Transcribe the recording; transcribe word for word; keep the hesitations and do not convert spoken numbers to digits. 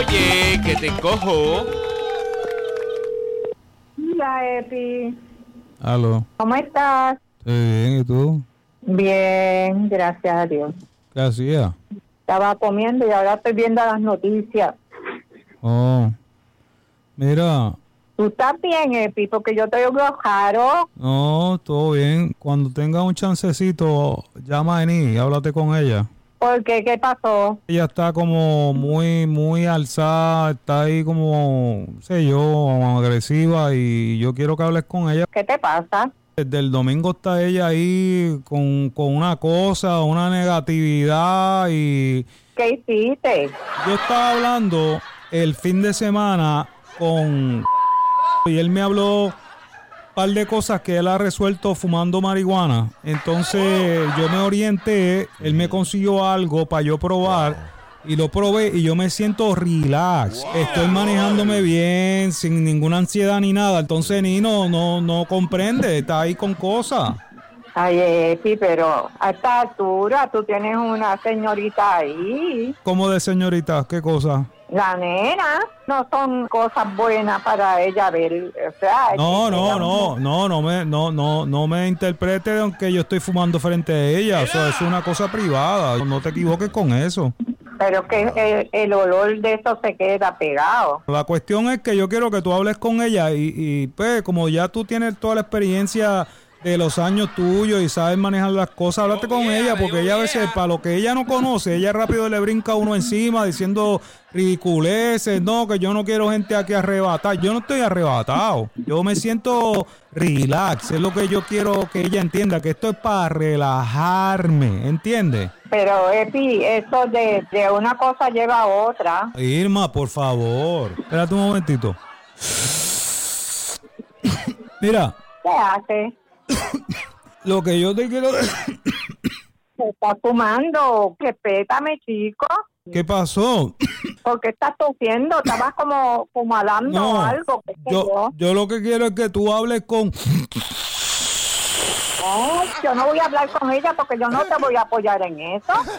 Oye, que te cojo. Hola, Epi. Aló. ¿Cómo estás? Estoy bien, ¿y tú? Bien, gracias a Dios. ¿Qué hacía? Estaba comiendo y ahora estoy viendo las noticias. Oh. Mira. ¿Tú estás bien, Epi? Porque yo te oigo raro. No, todo bien. Cuando tenga un chancecito, llama a Eni y háblate con ella. ¿Por qué? ¿Qué pasó? Ella está como muy, muy alzada, está ahí como, no sé yo, agresiva y yo quiero que hables con ella. ¿Qué te pasa? Desde el domingo está ella ahí con, con una cosa, una negatividad y... ¿Qué hiciste? Yo estaba hablando el fin de semana con... y él me habló un par de cosas que él ha resuelto fumando marihuana. Entonces yo me orienté, él me consiguió algo para yo probar y lo probé y yo me siento relax. Wow. Estoy manejándome bien, sin ninguna ansiedad ni nada. Entonces Nino no, no comprende, está ahí con cosas. Ay, Epi, pero a esta altura tú tienes una señorita ahí. ¿Cómo de señorita? ¿Qué cosa? La nena, no son cosas buenas para ella ver, o sea... No, no, no, no, no me, no, no, no me interprete aunque yo estoy fumando frente a ella, o sea, es una cosa privada, no te equivoques con eso. Pero que el, el olor de eso se queda pegado. La cuestión es que yo quiero que tú hables con ella y, y pues, como ya tú tienes toda la experiencia de los años tuyos y sabes manejar las cosas, háblate con ella, porque ella a veces, para lo que ella no conoce, ella rápido le brinca a uno encima diciendo ridiculeces, no, que yo no quiero gente aquí arrebatada. Yo no estoy arrebatado, yo me siento relax, es lo que yo quiero que ella entienda, que esto es para relajarme, ¿entiendes? Pero, Epi, eso de, de una cosa lleva a otra. Irma, por favor, espérate un momentito. Mira. ¿Qué hace? Lo que yo te quiero... ¿Se está fumando? Respétame, chico. ¿Qué pasó? ¿Por qué estás tosiendo? Estabas como, como hablando no, algo. ¿Qué yo, yo? yo lo que quiero es que tú hables con... No, yo no voy a hablar con ella porque yo no te voy a apoyar en eso.